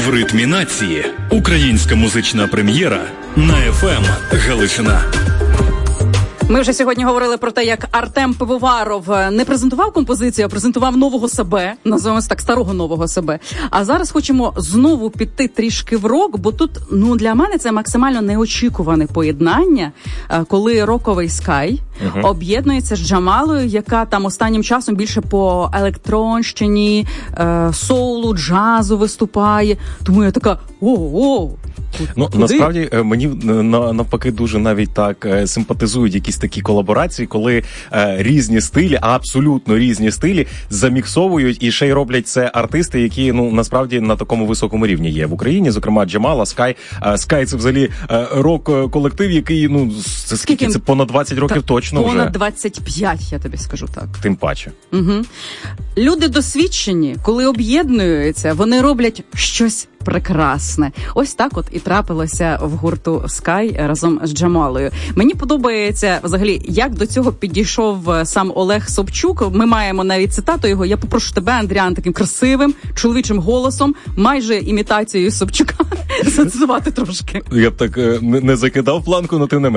В ритмі нації. Українська музична прем'єра на ФМ Галичина. Ми вже сьогодні говорили про те, як Артем Пивоваров не презентував композицію, а презентував нового себе, називаємо так, старого нового себе. А зараз хочемо знову піти трішки в рок, бо тут, для мене це максимально неочікуване поєднання, коли роковий Скай об'єднується з Джамалою, яка там останнім часом більше по електронщині, соулу, джазу виступає. Тому я така, насправді мені навпаки дуже навіть так симпатизують якісь такі колаборації, коли різні стилі, абсолютно різні стилі заміксовують і ще й роблять це артисти, які насправді на такому високому рівні є в Україні, зокрема Джамала, Скай. Скай це взагалі рок-колектив, який, скільки це понад 20 років точно вже. Понад 25, я тобі скажу так. Тим паче. Угу. Люди досвідчені, коли об'єднуються, вони роблять щось прекрасне. Ось так от і трапилося в гурту Скай разом з Джамалою. Мені подобається взагалі, як до цього підійшов сам Олег Собчук. Ми маємо навіть цитату його. Я попрошу тебе, Андріан, таким красивим, чоловічим голосом, майже імітацією Собчука, зацитувати трошки. Я б так не закидав планку, але тим не менше.